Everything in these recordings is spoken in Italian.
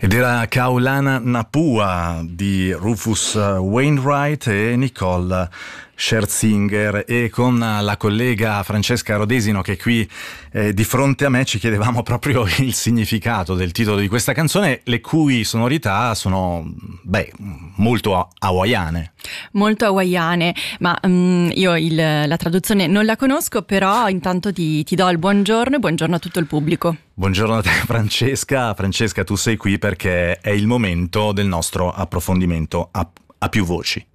Ed era Kaulana Napua di Rufus Wainwright e Nicole Scherzinger, e con la collega Francesca Rodesino che è qui di fronte a me ci chiedevamo proprio il significato del titolo di questa canzone, le cui sonorità sono molto hawaiane. Molto hawaiane, ma io la traduzione non la conosco, però intanto ti do il buongiorno e buongiorno a tutto il pubblico. Buongiorno a te Francesca. Francesca, tu sei qui perché è il momento del nostro approfondimento a più voci.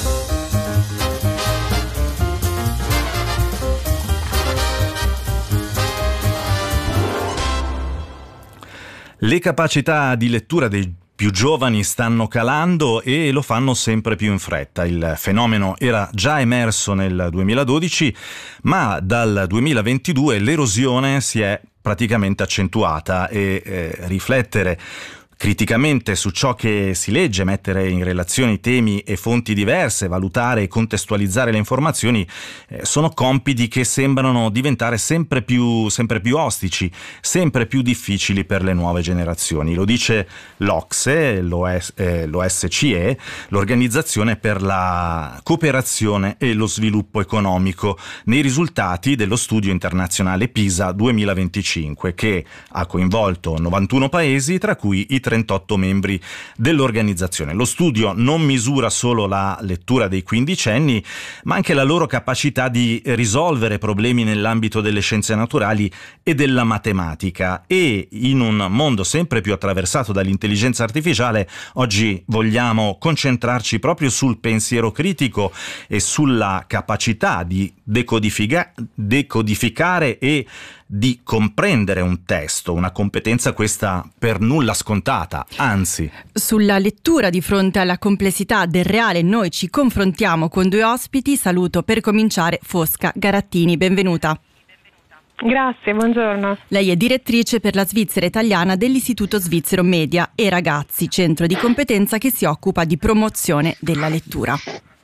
Le capacità di lettura dei più giovani stanno calando e lo fanno sempre più in fretta. Il fenomeno era già emerso nel 2012, ma dal 2022 l'erosione si è praticamente accentuata e riflettere criticamente su ciò che si legge, mettere in relazione temi e fonti diverse, valutare e contestualizzare le informazioni sono compiti che sembrano diventare sempre più ostici, sempre più difficili per le nuove generazioni. Lo dice l'OCSE, l'OSCE, l'Organizzazione per la Cooperazione e lo Sviluppo Economico, nei risultati dello studio internazionale PISA 2025, che ha coinvolto 91 paesi, tra cui i 38 membri dell'organizzazione. Lo studio non misura solo la lettura dei quindicenni, ma anche la loro capacità di risolvere problemi nell'ambito delle scienze naturali e della matematica. E in un mondo sempre più attraversato dall'intelligenza artificiale, oggi vogliamo concentrarci proprio sul pensiero critico e sulla capacità di decodificare e di comprendere un testo, una competenza questa per nulla scontata, anzi. Sulla lettura di fronte alla complessità del reale noi ci confrontiamo con due ospiti. Saluto per cominciare Fosca Garattini, benvenuta. Grazie, buongiorno. Lei è direttrice per la Svizzera italiana dell'Istituto Svizzero Media e Ragazzi, centro di competenza che si occupa di promozione della lettura.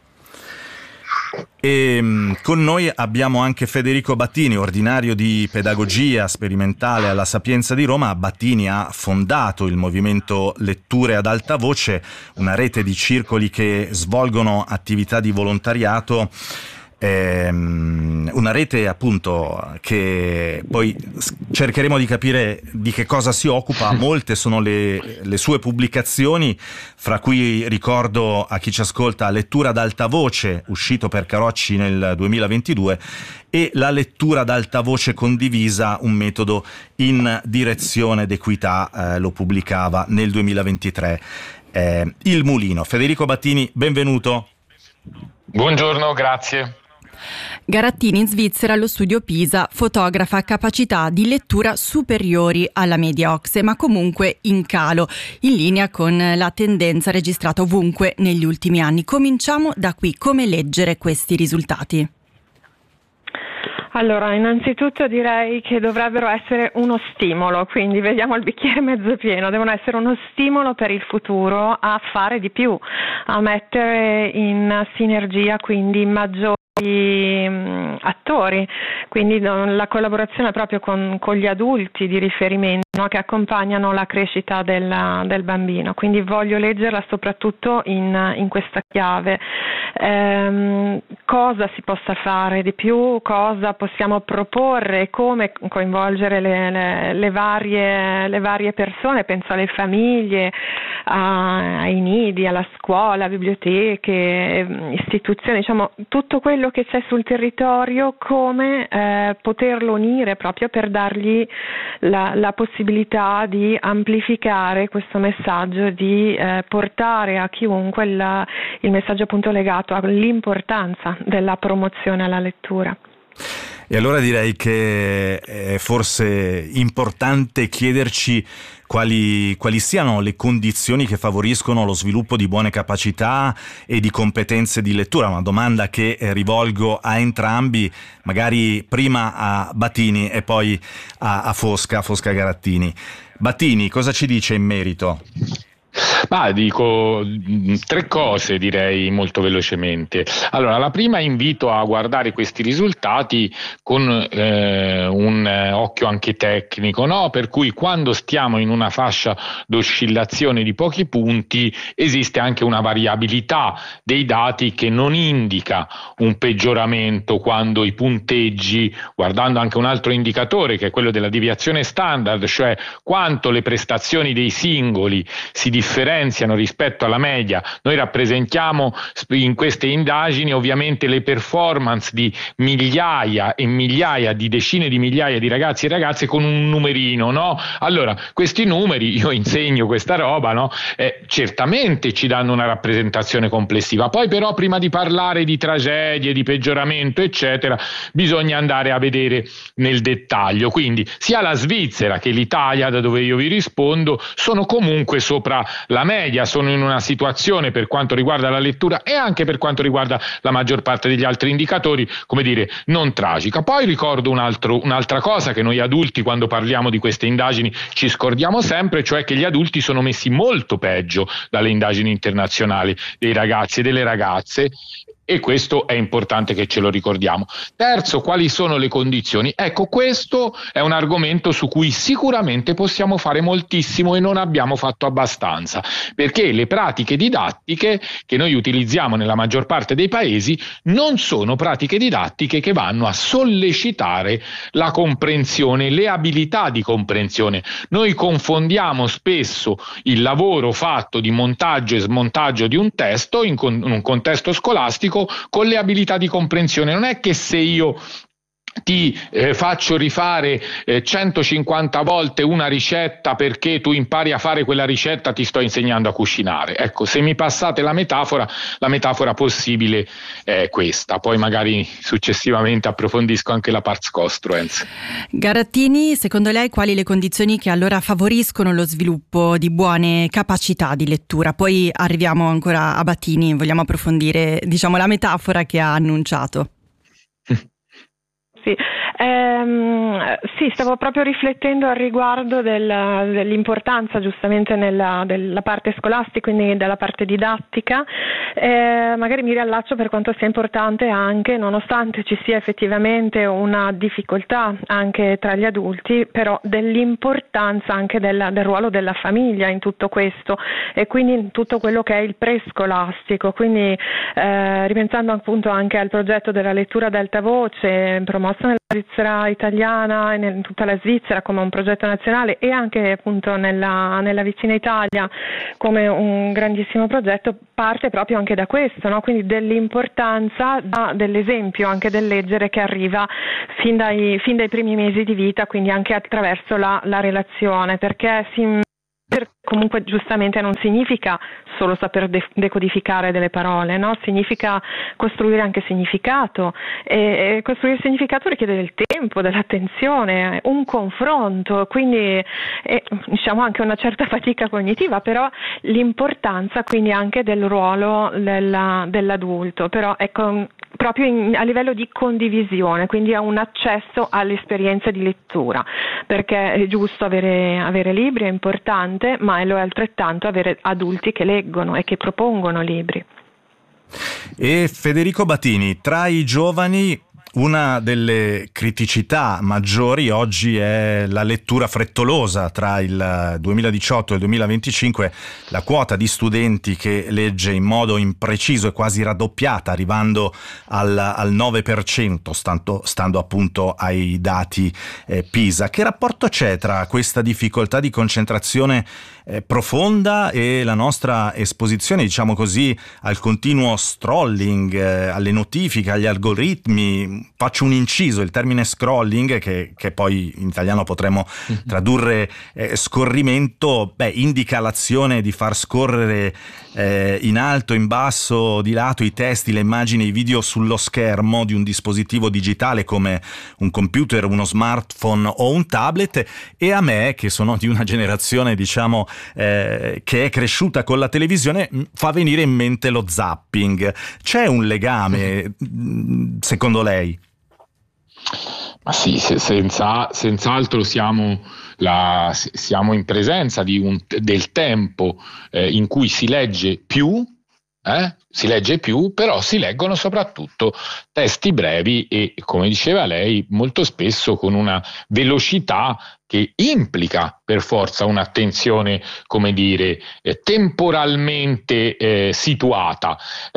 E con noi abbiamo anche Federico Battini, ordinario di pedagogia sperimentale alla Sapienza di Roma. Battini ha fondato il movimento Letture ad alta voce, una rete di circoli che svolgono attività di volontariato, una rete appunto che poi cercheremo di capire di che cosa si occupa. Molte sono le sue pubblicazioni, fra cui ricordo a chi ci ascolta Lettura ad alta voce, uscito per Carocci nel 2022, e la lettura ad alta voce condivisa, un metodo in direzione d'equità, lo pubblicava nel 2023 Il Mulino. Federico Battini, benvenuto. Buongiorno, grazie. Garattini in Svizzera allo studio PISA fotografa capacità di lettura superiori alla media OCSE, ma comunque in calo, in linea con la tendenza registrata ovunque negli ultimi anni. Cominciamo da qui: come leggere questi risultati? Allora, innanzitutto direi che dovrebbero essere uno stimolo, quindi vediamo il bicchiere mezzo pieno, devono essere uno stimolo per il futuro a fare di più, a mettere in sinergia quindi maggiori attori, quindi la collaborazione proprio con gli adulti di riferimento, no, che accompagnano la crescita del bambino. Quindi voglio leggerla soprattutto in questa chiave. Cosa si possa fare di più, cosa possiamo proporre, come coinvolgere le varie persone, penso alle famiglie, ai nidi, alla scuola, biblioteche, istituzioni, diciamo tutto quello che c'è sul territorio, come poterlo unire proprio per dargli la possibilità di amplificare questo messaggio, di portare a chiunque il messaggio appunto legato all'importanza della promozione alla lettura. E allora direi che è forse importante chiederci quali siano le condizioni che favoriscono lo sviluppo di buone capacità e di competenze di lettura. Una domanda che rivolgo a entrambi, magari prima a Battini e poi a Fosca Garattini. Battini, cosa ci dice in merito? Ma dico tre cose, direi molto velocemente. Allora, la prima, invito a guardare questi risultati con un occhio anche tecnico, no? Per cui quando stiamo in una fascia d'oscillazione di pochi punti esiste anche una variabilità dei dati che non indica un peggioramento quando i punteggi, guardando anche un altro indicatore che è quello della deviazione standard, cioè quanto le prestazioni dei singoli si differenziano rispetto alla media. Noi rappresentiamo in queste indagini ovviamente le performance di migliaia e migliaia, di decine di migliaia di ragazzi e ragazze con un numerino, no? Allora, questi numeri, io insegno questa roba, no? Certamente ci danno una rappresentazione complessiva. Poi però, prima di parlare di tragedie, di peggioramento, eccetera, bisogna andare a vedere nel dettaglio. Quindi sia la Svizzera che l'Italia, da dove io vi rispondo, sono comunque sopra la media, sono in una situazione, per quanto riguarda la lettura e anche per quanto riguarda la maggior parte degli altri indicatori, come dire, non tragica. Poi ricordo un'altra cosa che noi adulti, quando parliamo di queste indagini, ci scordiamo sempre, cioè che gli adulti sono messi molto peggio dalle indagini internazionali dei ragazzi e delle ragazze, e questo è importante che ce lo ricordiamo. Terzo, quali sono le condizioni? Ecco, questo è un argomento su cui sicuramente possiamo fare moltissimo e non abbiamo fatto abbastanza, perché le pratiche didattiche che noi utilizziamo nella maggior parte dei paesi non sono pratiche didattiche che vanno a sollecitare la comprensione, le abilità di comprensione. Noi confondiamo spesso il lavoro fatto di montaggio e smontaggio di un testo in un contesto scolastico con le abilità di comprensione. Non è che se io ti faccio rifare 150 volte una ricetta perché tu impari a fare quella ricetta, ti sto insegnando a cucinare. Ecco, se mi passate la metafora possibile è questa. Poi magari successivamente approfondisco anche la pars construens. Garattini, secondo lei quali le condizioni che allora favoriscono lo sviluppo di buone capacità di lettura? Poi arriviamo ancora a Battini, vogliamo approfondire, diciamo, la metafora che ha annunciato. Sì. Sì, stavo proprio riflettendo al riguardo dell'importanza giustamente della parte scolastica, quindi della parte didattica. Magari mi riallaccio per quanto sia importante anche, nonostante ci sia effettivamente una difficoltà anche tra gli adulti, però dell'importanza anche del ruolo della famiglia in tutto questo e quindi in tutto quello che è il prescolastico. Quindi ripensando appunto anche al progetto della lettura ad alta voce promosso nella Svizzera italiana e in tutta la Svizzera come un progetto nazionale e anche appunto nella vicina Italia come un grandissimo progetto, parte proprio anche da questo, no? Quindi dell'importanza dell'esempio anche del leggere che arriva fin dai primi mesi di vita, quindi anche attraverso la relazione, perché comunque giustamente non significa solo saper decodificare delle parole, no? Significa costruire anche significato e costruire significato richiede del tempo, dell'attenzione, un confronto, quindi diciamo anche una certa fatica cognitiva, però l'importanza quindi anche del ruolo dell'adulto, però ecco proprio a livello di condivisione, quindi a un accesso all'esperienza di lettura, perché è giusto avere libri, è importante, ma lo è altrettanto avere adulti che leggono e che propongono libri. E Federico Battini, tra i giovani una delle criticità maggiori oggi è la lettura frettolosa. Tra il 2018 e il 2025 la quota di studenti che legge in modo impreciso è quasi raddoppiata, arrivando al 9%, stando appunto ai dati PISA. Che rapporto c'è tra questa difficoltà di concentrazione profonda e la nostra esposizione, diciamo così, al continuo scrolling, alle notifiche, agli algoritmi? Faccio un inciso, il termine scrolling, che poi in italiano potremmo tradurre scorrimento, indica l'azione di far scorrere in alto, in basso, di lato i testi, le immagini, i video sullo schermo di un dispositivo digitale come un computer, uno smartphone o un tablet. E a me, che sono di una generazione diciamo che è cresciuta con la televisione, fa venire in mente lo zapping. C'è un legame secondo lei? Ma sì, senz'altro siamo in presenza del tempo in cui si legge più. Si legge più, però si leggono soprattutto testi brevi e, come diceva lei, molto spesso con una velocità che implica per forza un'attenzione, come dire, temporalmente situata.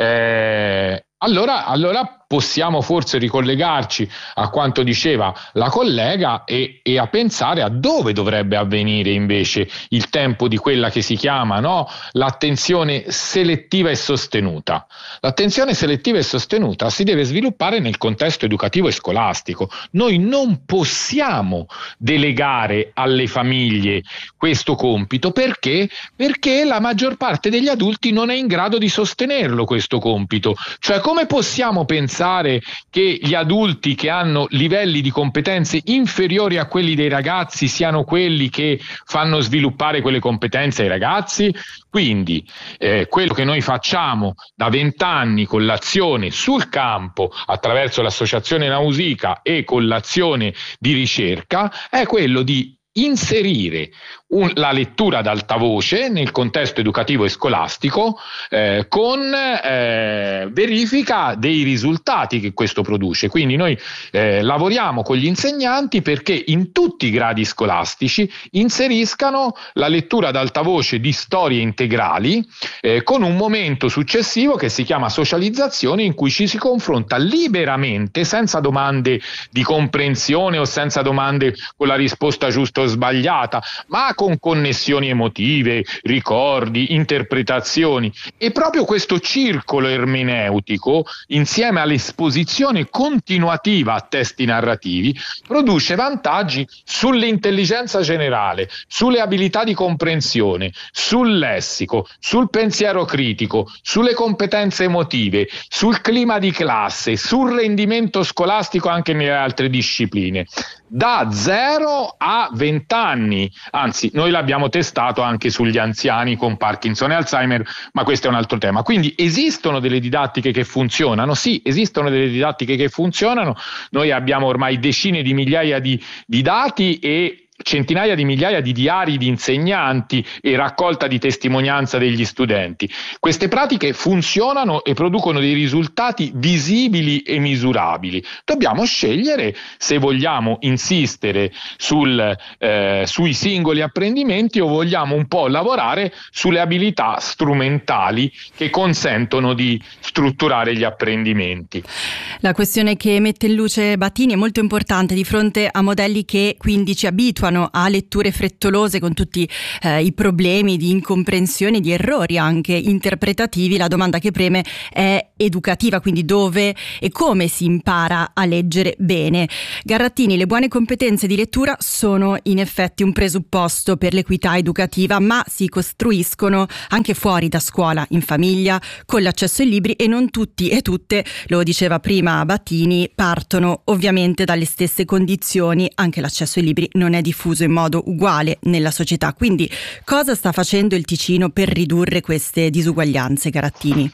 Allora possiamo forse ricollegarci a quanto diceva la collega e a pensare a dove dovrebbe avvenire invece il tempo di quella che si chiama, no, l'attenzione selettiva e sostenuta. L'attenzione selettiva e sostenuta si deve sviluppare nel contesto educativo e scolastico. Noi non possiamo delegare alle famiglie questo compito perché la maggior parte degli adulti non è in grado di sostenerlo questo compito. Cioè, come possiamo pensare che gli adulti che hanno livelli di competenze inferiori a quelli dei ragazzi siano quelli che fanno sviluppare quelle competenze ai ragazzi? Quindi quello che noi facciamo da 20 anni con l'azione sul campo attraverso l'associazione Nausicaa e con l'azione di ricerca è quello di inserire la lettura ad alta voce nel contesto educativo e scolastico con verifica dei risultati che questo produce. Quindi noi lavoriamo con gli insegnanti perché in tutti i gradi scolastici inseriscano la lettura ad alta voce di storie integrali con un momento successivo che si chiama socializzazione, in cui ci si confronta liberamente, senza domande di comprensione o senza domande con la risposta giusta o sbagliata, ma con connessioni emotive, ricordi, interpretazioni. E proprio questo circolo ermeneutico, insieme all'esposizione continuativa a testi narrativi, produce vantaggi sull'intelligenza generale, sulle abilità di comprensione, sul lessico, sul pensiero critico, sulle competenze emotive, sul clima di classe, sul rendimento scolastico anche nelle altre discipline. Da 0 a 20 anni, anzi noi l'abbiamo testato anche sugli anziani con Parkinson e Alzheimer, ma questo è un altro tema. Quindi esistono delle didattiche che funzionano, sì, esistono delle didattiche che funzionano, noi abbiamo ormai decine di migliaia di dati e centinaia di migliaia di diari di insegnanti e raccolta di testimonianza degli studenti. Queste pratiche funzionano e producono dei risultati visibili e misurabili. Dobbiamo scegliere se vogliamo insistere sui singoli apprendimenti o vogliamo un po' lavorare sulle abilità strumentali che consentono di strutturare gli apprendimenti. La questione che mette in luce Battini è molto importante di fronte a modelli che quindi ci abituano a letture frettolose con tutti i problemi di incomprensione, di errori anche interpretativi. La domanda che preme è educativa, quindi dove e come si impara a leggere bene. Garrattini, le buone competenze di lettura sono in effetti un presupposto per l'equità educativa, ma si costruiscono anche fuori da scuola, in famiglia, con l'accesso ai libri, e non tutti e tutte, lo diceva prima Battini, partono ovviamente dalle stesse condizioni. Anche l'accesso ai libri non è diffuso in modo uguale nella società. Quindi cosa sta facendo il Ticino per ridurre queste disuguaglianze, Garrattini?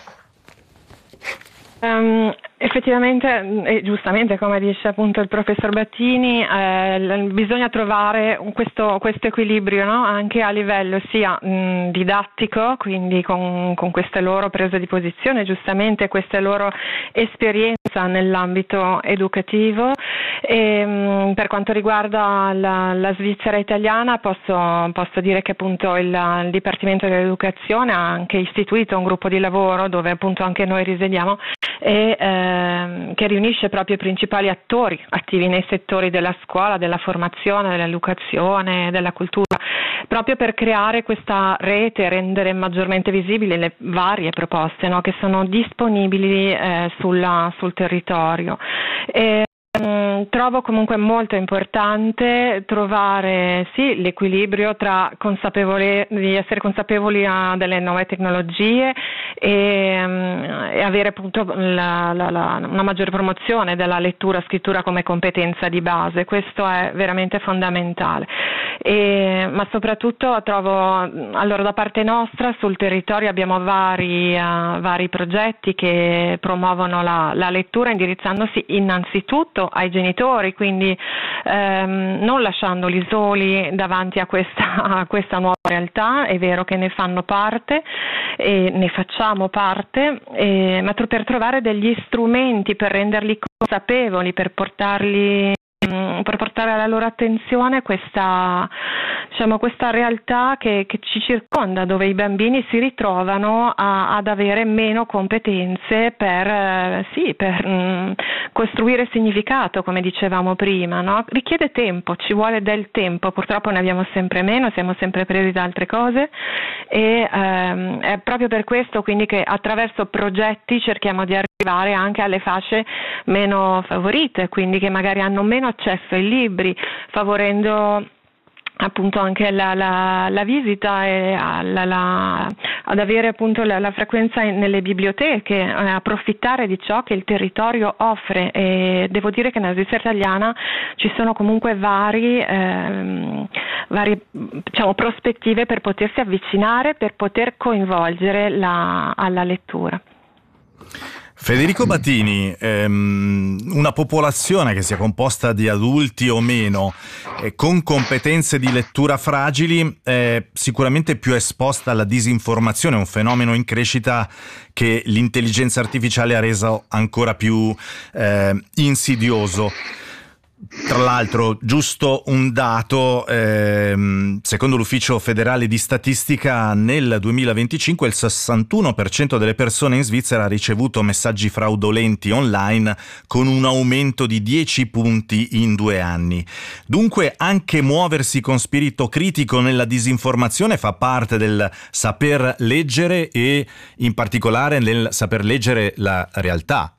Effettivamente e giustamente, come dice appunto il professor Battini, bisogna trovare questo equilibrio, no? Anche a livello sia didattico, quindi con queste loro prese di posizione, giustamente queste loro esperienza nell'ambito educativo. E, per quanto riguarda la Svizzera italiana, posso dire che appunto il Dipartimento dell'Educazione ha anche istituito un gruppo di lavoro dove appunto anche noi risiediamo, e che riunisce proprio i principali attori attivi nei settori della scuola, della formazione, dell'educazione, della cultura, proprio per creare questa rete e rendere maggiormente visibili le varie proposte, no, che sono disponibili sul territorio. Trovo comunque molto importante trovare sì l'equilibrio tra di essere consapevoli delle nuove tecnologie e avere appunto una maggiore promozione della lettura scrittura come competenza di base. Questo è veramente fondamentale. Ma soprattutto trovo, allora, da parte nostra sul territorio abbiamo vari progetti che promuovono la lettura, indirizzandosi innanzitutto soprattutto ai genitori, quindi non lasciandoli soli davanti a questa nuova realtà. È vero che ne fanno parte e ne facciamo parte, ma per trovare degli strumenti per renderli consapevoli, per portare alla loro attenzione questa realtà che ci circonda, dove i bambini si ritrovano ad avere meno competenze per costruire significato, come dicevamo prima, no? Richiede tempo, ci vuole del tempo, purtroppo ne abbiamo sempre meno, siamo sempre presi da altre cose e è proprio per questo quindi che attraverso progetti cerchiamo di arrivare anche alle fasce meno favorite, quindi che magari hanno meno accesso ai libri, favorendo appunto anche la visita e ad avere appunto la frequenza nelle biblioteche, approfittare di ciò che il territorio offre. E devo dire che nella Svizzera italiana ci sono comunque varie prospettive per potersi avvicinare, per poter coinvolgere alla lettura. Federico Battini, una popolazione che sia composta di adulti o meno con competenze di lettura fragili è sicuramente più esposta alla disinformazione, un fenomeno in crescita che l'intelligenza artificiale ha reso ancora più insidioso. Tra l'altro, giusto un dato, secondo l'Ufficio federale di statistica, nel 2025 il 61% delle persone in Svizzera ha ricevuto messaggi fraudolenti online, con un aumento di 10 punti in 2 anni. Dunque anche muoversi con spirito critico nella disinformazione fa parte del saper leggere e in particolare nel saper leggere la realtà.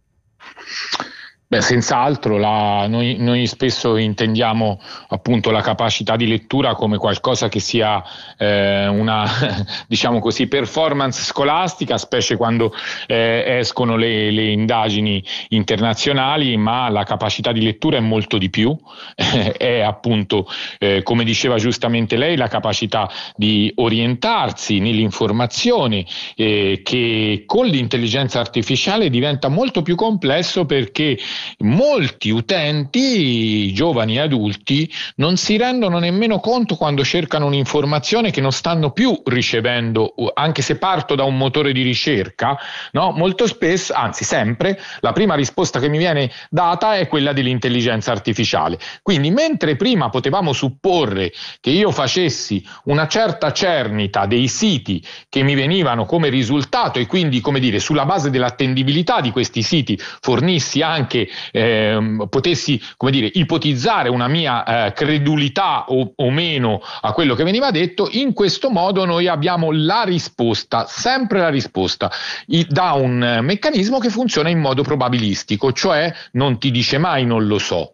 Beh, senz'altro, noi spesso intendiamo appunto la capacità di lettura come qualcosa che sia una, diciamo così, performance scolastica, specie quando escono le indagini internazionali, ma la capacità di lettura è molto di più, è appunto, come diceva giustamente lei, la capacità di orientarsi nell'informazione, che con l'intelligenza artificiale diventa molto più complesso, perché molti utenti, giovani e adulti, non si rendono nemmeno conto quando cercano un'informazione che non stanno più ricevendo, anche se parto da un motore di ricerca, no? Molto spesso, anzi sempre, la prima risposta che mi viene data è quella dell'intelligenza artificiale. Quindi mentre prima potevamo supporre che io facessi una certa cernita dei siti che mi venivano come risultato e quindi, come dire, sulla base dell'attendibilità di questi siti fornissi anche potessi, come dire, ipotizzare una mia credulità o meno a quello che veniva detto, in questo modo noi abbiamo la risposta, sempre la risposta, da un meccanismo che funziona in modo probabilistico, cioè non ti dice mai non lo so.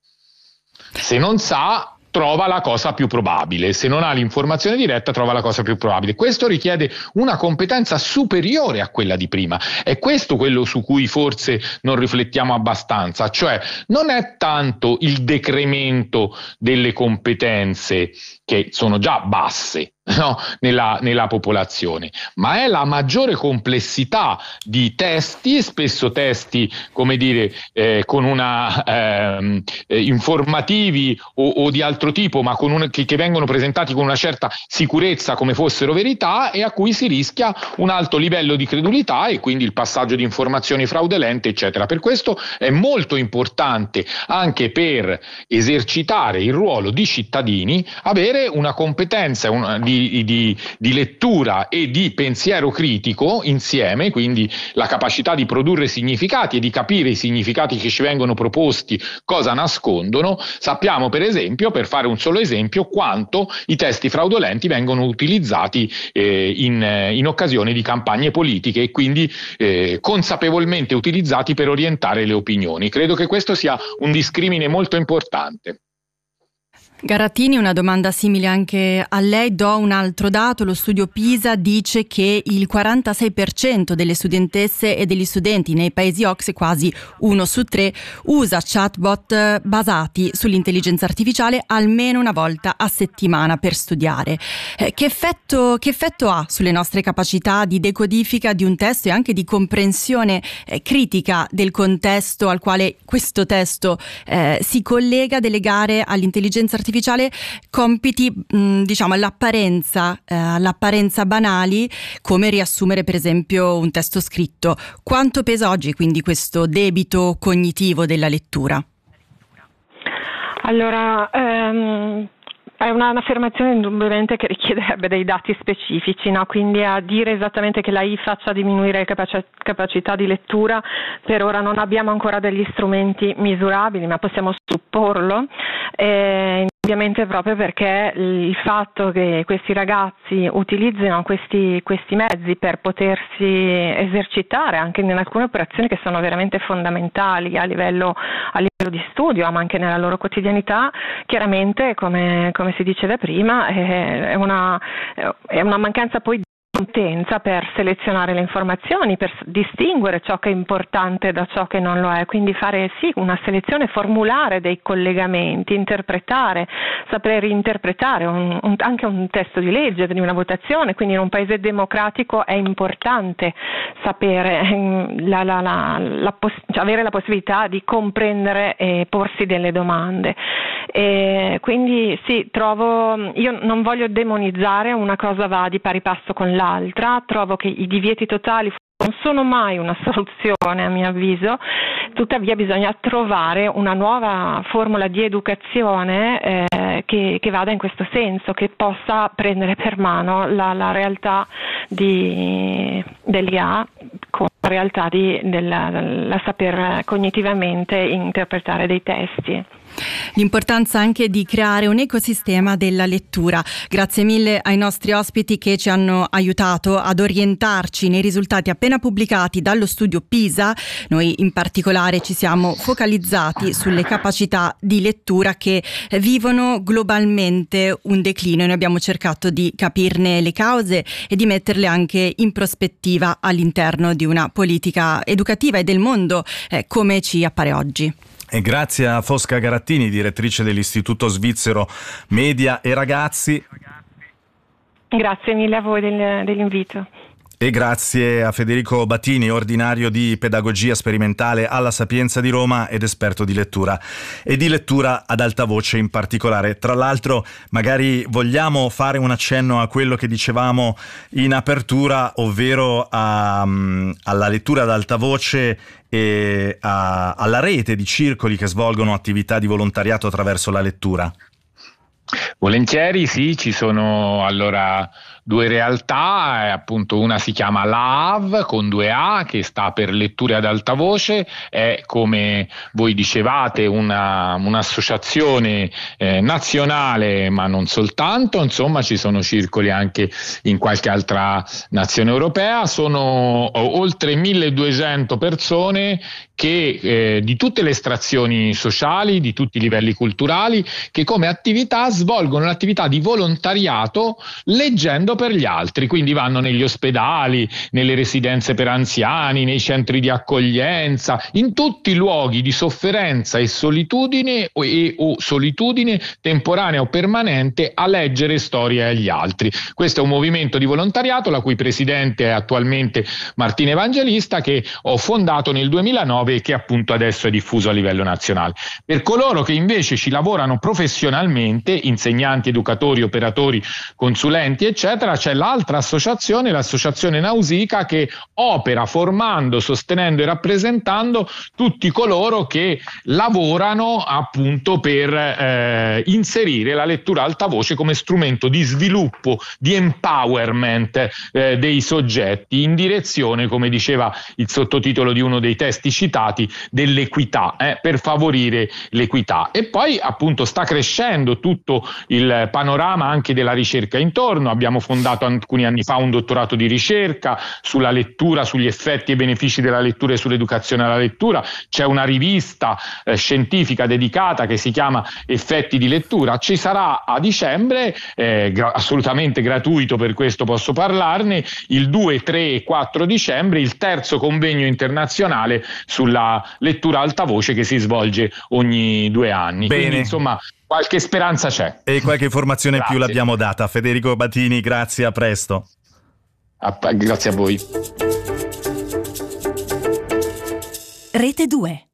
Se non sa, trova la cosa più probabile, se non ha l'informazione diretta trova la cosa più probabile. Questo richiede una competenza superiore a quella di prima, è questo quello su cui forse non riflettiamo abbastanza, cioè non è tanto il decremento delle competenze, che sono già basse, no, nella popolazione, ma è la maggiore complessità di testi, spesso testi, come dire, con una informativi o di altro tipo, ma che vengono presentati con una certa sicurezza come fossero verità, e a cui si rischia un alto livello di credulità e quindi il passaggio di informazioni fraudolente, eccetera. Per questo è molto importante, anche per esercitare il ruolo di cittadini, avere una competenza di lettura e di pensiero critico insieme, quindi la capacità di produrre significati e di capire i significati che ci vengono proposti cosa nascondono. Sappiamo, per esempio, per fare un solo esempio, quanto i testi fraudolenti vengono utilizzati in occasione di campagne politiche e quindi consapevolmente utilizzati per orientare le opinioni. Credo che questo sia un discrimine molto importante. Garattini, una domanda simile anche a lei. Do un altro dato: lo studio PISA dice che il 46% delle studentesse e degli studenti nei paesi OCSE, quasi 1 su 3, usa chatbot basati sull'intelligenza artificiale almeno una volta a settimana per studiare. Che effetto ha sulle nostre capacità di decodifica di un testo e anche di comprensione critica del contesto al quale questo testo si collega, delegare all'intelligenza artificiale compiti diciamo all'apparenza banali, come riassumere per esempio un testo scritto? Quanto pesa oggi quindi questo debito cognitivo della lettura? Allora, è un'affermazione indubbiamente che richiederebbe dei dati specifici, no? Quindi a dire esattamente che l'AI faccia diminuire le capacità di lettura, per ora non abbiamo ancora degli strumenti misurabili, ma possiamo supporlo. Ovviamente proprio perché il fatto che questi ragazzi utilizzino questi mezzi per potersi esercitare anche in alcune operazioni che sono veramente fondamentali a livello di studio, ma anche nella loro quotidianità, chiaramente come si diceva prima è una mancanza poi di competenza per selezionare le informazioni, per distinguere ciò che è importante da ciò che non lo è, quindi fare sì una selezione, formulare dei collegamenti, interpretare, saper interpretare anche un testo di legge di una votazione. Quindi in un paese democratico è importante sapere avere la possibilità di comprendere e porsi delle domande. E quindi sì, io non voglio demonizzare, una cosa va di pari passo con l'altra. Trovo che i divieti totali non sono mai una soluzione, a mio avviso, tuttavia bisogna trovare una nuova formula di educazione che vada in questo senso, che possa prendere per mano la realtà dell'IA con la realtà del saper cognitivamente interpretare dei testi. L'importanza anche di creare un ecosistema della lettura. Grazie mille ai nostri ospiti che ci hanno aiutato ad orientarci nei risultati appena pubblicati dallo studio PISA. Noi in particolare ci siamo focalizzati sulle capacità di lettura che vivono globalmente un declino, e noi abbiamo cercato di capirne le cause e di metterle anche in prospettiva all'interno di una politica educativa e del mondo come ci appare oggi. E grazie a Fosca Garattini, direttrice dell'Istituto Svizzero Media e Ragazzi. Grazie mille a voi dell'invito. E grazie a Federico Battini, ordinario di pedagogia sperimentale alla Sapienza di Roma ed esperto di lettura e di lettura ad alta voce in particolare. Tra l'altro, magari vogliamo fare un accenno a quello che dicevamo in apertura, ovvero alla lettura ad alta voce e alla rete di circoli che svolgono attività di volontariato attraverso la lettura. Volentieri, sì, ci sono allora due realtà, appunto una si chiama LAV con 2 A, che sta per letture ad alta voce, è, come voi dicevate, un'associazione nazionale, ma non soltanto, insomma ci sono circoli anche in qualche altra nazione europea. Sono oltre 1200 persone che di tutte le estrazioni sociali, di tutti i livelli culturali, che come attività svolgono l'attività di volontariato leggendo per gli altri, quindi vanno negli ospedali, nelle residenze per anziani, nei centri di accoglienza, in tutti i luoghi di sofferenza e solitudine o solitudine temporanea o permanente, a leggere storie agli altri. Questo è un movimento di volontariato la cui presidente è attualmente Martina Evangelista, che ho fondato nel 2009 e che appunto adesso è diffuso a livello nazionale. Per coloro che invece ci lavorano professionalmente, insegnanti, educatori, operatori, consulenti eccetera, c'è l'altra associazione, l'associazione Nausicaa, che opera formando, sostenendo e rappresentando tutti coloro che lavorano appunto per inserire la lettura alta voce come strumento di sviluppo, di empowerment dei soggetti in direzione, come diceva il sottotitolo di uno dei testi citati, dell'equità, per favorire l'equità. E poi appunto sta crescendo tutto ampliato il panorama anche della ricerca intorno. Abbiamo fondato alcuni anni fa un dottorato di ricerca sulla lettura, sugli effetti e benefici della lettura e sull'educazione alla lettura. C'è una rivista scientifica dedicata che si chiama Effetti di lettura. Ci sarà a dicembre, assolutamente gratuito, per questo posso parlarne, il 2, 3 e 4 dicembre, il terzo convegno internazionale sulla lettura alta voce che si svolge ogni 2 anni. Bene. Quindi, insomma, qualche speranza c'è. E qualche informazione Grazie. più l'abbiamo data. Federico Batini, grazie, a presto. Grazie a voi. Rete 2.